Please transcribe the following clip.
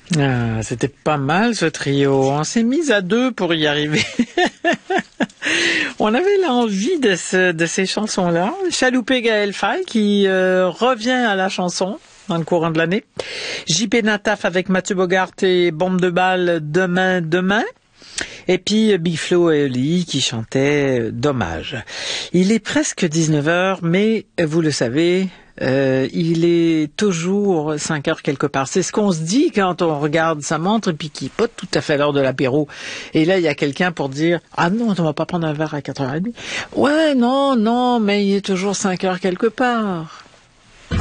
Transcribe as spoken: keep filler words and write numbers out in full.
Ah, c'était pas mal ce trio. On s'est mis à deux pour y arriver. On avait l'envie de, ce, de ces chansons-là. Chaloupé Gaël Faye qui euh, revient à la chanson dans le courant de l'année. J P Nataf avec Mathieu Bogart et Bombe de balle Demain, demain. Et puis Big Flo et Oli qui chantaient Dommage. Il est presque dix-neuf heures, mais vous le savez, euh, il est toujours cinq heures quelque part. C'est ce qu'on se dit quand on regarde sa montre et puis qui n'est pas tout à fait l'heure de l'apéro. Et là, il y a quelqu'un pour dire « Ah non, on va pas prendre un verre à quatre heures trente. » Ouais, non, non, mais il est toujours cinq heures quelque part.